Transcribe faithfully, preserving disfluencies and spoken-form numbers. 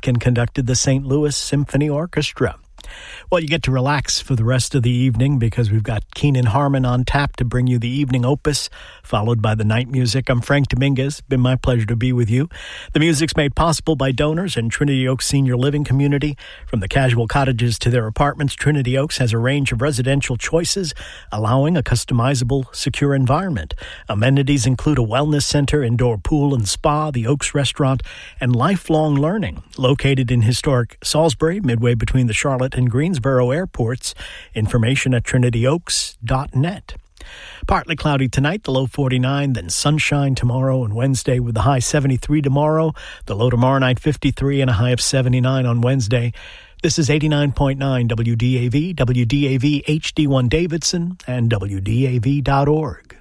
and conducted the Saint Louis Symphony Orchestra. Well, you get to relax for the rest of the evening because we've got Keenan Harmon on tap to bring you the evening opus, followed by the night music. I'm Frank Dominguez. Been my pleasure to be with you. The music's made possible by donors in Trinity Oaks Senior Living Community. From the casual cottages to their apartments, Trinity Oaks has a range of residential choices, allowing a customizable, secure environment. Amenities include a wellness center, indoor pool and spa, the Oaks restaurant, and lifelong learning. Located in historic Salisbury, midway between the Charlotte and Greensboro airports. Information at trinity oaks dot net. Partly cloudy tonight, the low forty-nine, then sunshine tomorrow and Wednesday with the high seventy-three tomorrow, the low tomorrow night fifty-three and a high of seventy-nine on Wednesday. This is eighty-nine point nine W D A V, W D A V H D one Davidson, and W D A V dot org.